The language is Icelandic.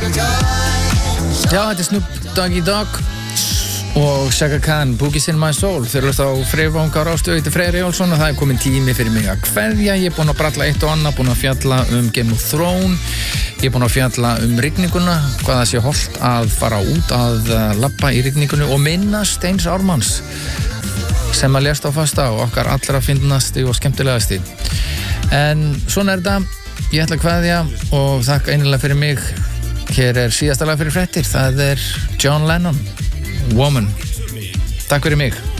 Já, þetta Snoop Doggy Dogg og Chaka Khan, Boogies in my soul. Þeir eru á Freyfangar ástöðu til Freyr Eyjólfsson og það komin tími fyrir mig að kveðja. Ég búinn að bralla eitt og annað, búinn að fjalla Game of Thrones, ég búinn að fjalla rigninguna, hvað það sé hollt að fara út að labba í rigningunni og minna Steins Ármanns sem að lést á fasta og okkar allra fyndnasti og skemmtilegasti. En svona þetta, ég ætla að kveðja og þakka einilega fyrir mig. Hér síðasta lag fyrir fréttir, það John Lennon, Woman. Takk fyrir mig.